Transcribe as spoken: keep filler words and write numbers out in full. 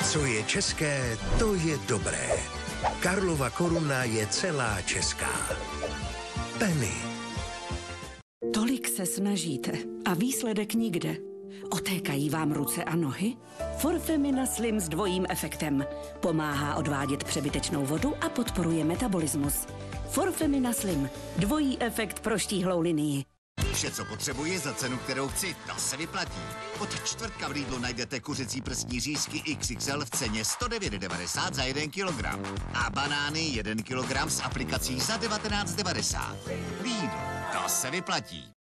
Co je české, to je dobré. Karlova Koruna je celá česká. Penny. Tolik se snažíte a výsledek nikde. Otékají vám ruce a nohy? Forfemina Slim s dvojím efektem. Pomáhá odvádět přebytečnou vodu a podporuje metabolismus. Forfemina Slim. Dvojí efekt pro štíhlou linii. Vše, co potřebuji za cenu, kterou chci, to se vyplatí. Od čtvrtka v Lidlu najdete kuřecí prstní řízky X X L v ceně sto devět devadesát za jeden kilogram. A banány jeden kilogram s aplikací za devatenáct devadesát. Lidl, to se vyplatí.